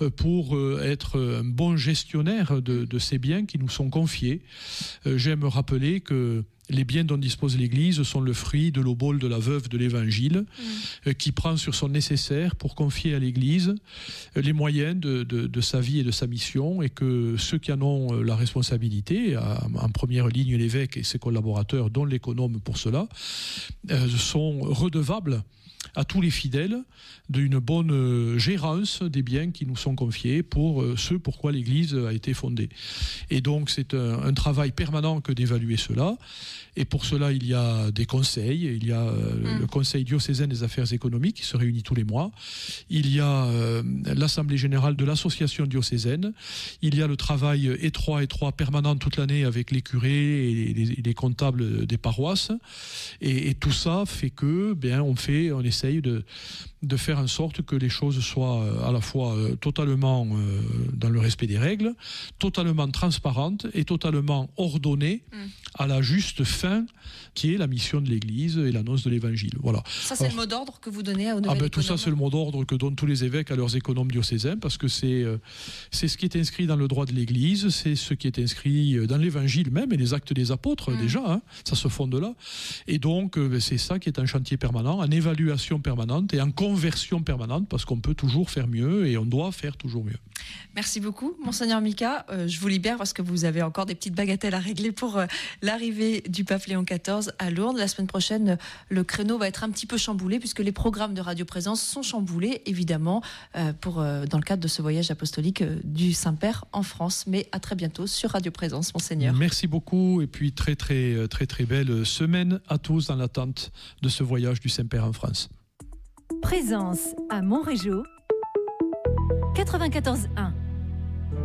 pour être un bon gestionnaire de ces biens qui nous sont confiés. J'aime rappeler que les biens dont dispose l'Église sont le fruit de l'obole de la veuve de l'Évangile, qui prend sur son nécessaire pour confier à l'Église les moyens de sa vie et de sa mission, et que ceux qui en ont la responsabilité, en première ligne l'évêque et ses collaborateurs, dont l'économe pour cela, sont redevables à tous les fidèles d'une bonne gérance des biens qui nous sont confiés pour ce pourquoi l'Église a été fondée. Et donc c'est un travail permanent que d'évaluer cela, et pour cela il y a des conseils, il y a le Conseil diocésain des affaires économiques qui se réunit tous les mois, il y a l'Assemblée générale de l'association diocésaine, il y a le travail étroit permanent toute l'année avec les curés et les comptables des paroisses, et tout ça fait que on essaye de faire en sorte que les choses soient à la fois totalement dans le respect des règles, totalement transparentes et totalement ordonnées à la juste fin qui est la mission de l'Église et l'annonce de l'Évangile. Voilà. Ça, c'est le mot d'ordre que vous donnez aux nouvelles économes. Tout ça, c'est le mot d'ordre que donnent tous les évêques à leurs économes diocésains, parce que c'est ce qui est inscrit dans le droit de l'Église, c'est ce qui est inscrit dans l'Évangile même et les actes des apôtres déjà, ça se fonde là. Et donc, c'est ça qui est un chantier permanent, en évaluation permanente et en conversion permanente, parce qu'on peut toujours faire mieux et on doit faire toujours mieux. Merci beaucoup, Monseigneur Mika. Je vous libère parce que vous avez encore des petites bagatelles à régler pour l'arrivée du pape Léon XIV à Lourdes. La semaine prochaine, le créneau va être un petit peu chamboulé puisque les programmes de Radio Présence sont chamboulés, évidemment, dans le cadre de ce voyage apostolique du Saint-Père en France. Mais à très bientôt sur Radio Présence, Monseigneur. Merci beaucoup, et puis très belle semaine à tous dans l'attente de ce voyage du Saint-Père en France. Présence à Montrégeau 94.1.